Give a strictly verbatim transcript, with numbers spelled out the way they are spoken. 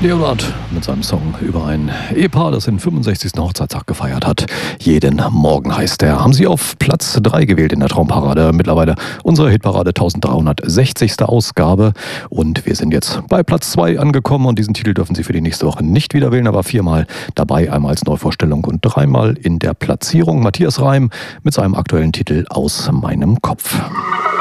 Leonard mit seinem Song über ein Ehepaar, das den fünfundsechzigsten Hochzeitstag gefeiert hat. Jeden Morgen heißt er. Haben Sie auf Platz drei gewählt in der Traumparade. Mittlerweile unsere Hitparade eintausenddreihundertsechzigste Ausgabe. Und wir sind jetzt bei Platz zwei angekommen. Und diesen Titel dürfen Sie für die nächste Woche nicht wieder wählen. Aber viermal dabei, einmal als Neuvorstellung und dreimal in der Platzierung. Matthias Reim mit seinem aktuellen Titel Aus meinem Kopf.